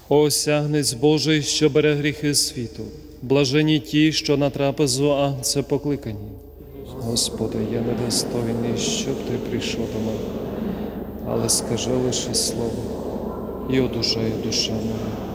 Осягнець Божий, що бере гріхи світу, блажені ті, що на трапезу Агнця покликані. Господи, я недостойний, щоб Ти прийшов до мене, але скажи лише слово, і одужає душа моя.